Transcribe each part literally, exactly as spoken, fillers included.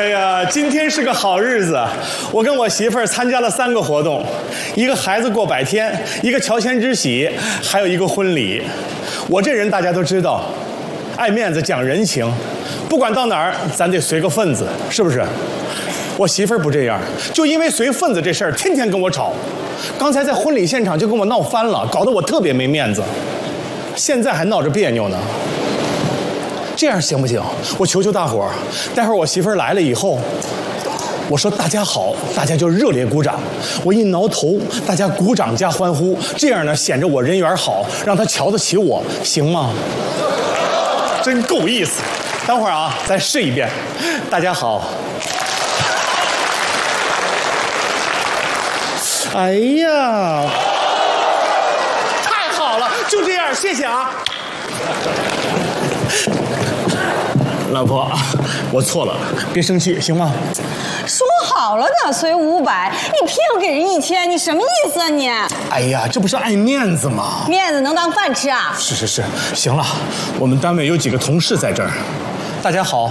哎呀，今天是个好日子，我跟我媳妇儿参加了三个活动，一个孩子过百天，一个乔迁之喜，还有一个婚礼。我这人大家都知道，爱面子讲人情，不管到哪儿咱得随个份子，是不是？我媳妇儿不这样，就因为随份子这事儿，天天跟我吵。刚才在婚礼现场就跟我闹翻了，搞得我特别没面子，现在还闹着别扭呢。这样行不行？我求求大伙儿，待会儿我媳妇儿来了以后，我说大家好，大家就热烈鼓掌。我一挠头，大家鼓掌加欢呼，这样呢显着我人缘好，让他瞧得起我，行吗？真够意思。等会儿啊，再试一遍。大家好。哎呀，太好了，就这样，谢谢啊。老婆，我错了，别生气，行吗？ 说好了的，随五百，你偏要给人一千，你什么意思啊你？ 哎呀，这不是爱面子吗？ 面子能当饭吃啊？ 是是是，行了，我们单位有几个同事在这儿，大家好。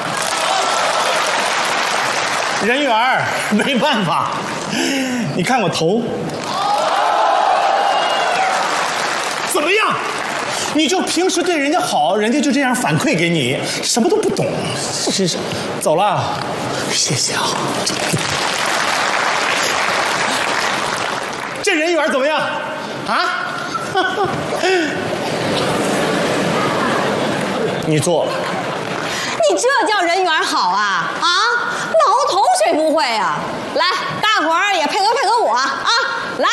人缘儿没办法，你看我头，怎么样？你就平时对人家好，人家就这样反馈给你，什么都不懂。是是，走了，谢谢啊。这人缘怎么样？啊？你坐。 你这叫人缘好啊？啊，挠头谁不会啊？来，大伙儿也配合配合我啊！来，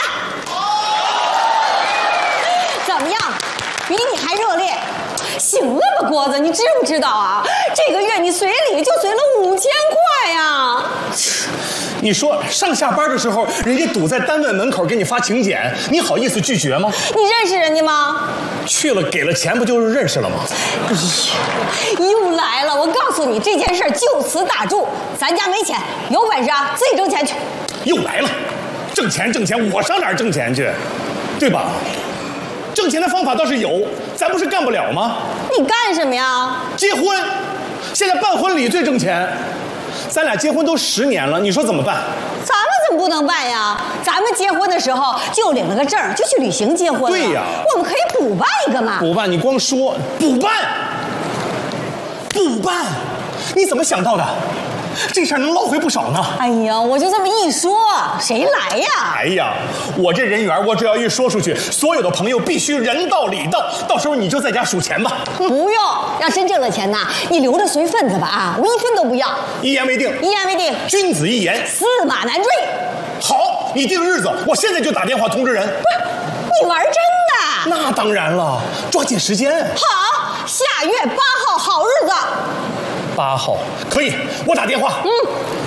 怎么样？比你还热烈。行了吧，郭子，你知不知道啊？这个月你随礼就随了五千块呀！ 你说上下班的时候，人家堵在单位门口给你发请柬，你好意思拒绝吗？ 你认识人家吗？ 去了给了钱，不就是认识了吗？ 哎呀，又来了！我告诉你，这件事就此打住。咱家没钱，有本事啊，自己挣钱去。 又来了，挣钱挣钱，我上哪儿挣钱去？对吧？挣钱的方法倒是有，咱不是干不了吗？ 你干什么呀？ 结婚，现在办婚礼最挣钱。咱俩结婚都十年了，你说怎么办？ 咱们怎么不能办呀？咱们结婚的时候就领了个证，就去旅行结婚了。 对呀， 我们可以补办一个嘛。 补办？你光说补办，补办，你怎么想到的？这事儿能捞回不少呢。 哎呀，我就这么一说，谁来呀？ 哎呀，我这人缘，我只要一说出去，所有的朋友必须人到礼到，到时候你就在家数钱吧。 不用，要真挣了钱呐，你留着随份子吧啊，我一分都不要。 一言为定。 一言为定。 君子一言， 驷马难追。 好，你定日子，我现在就打电话通知人。 不是，你玩真的？ 那当然了，抓紧时间。 好，下月八号好日子。 八号可以，我打电话。 嗯。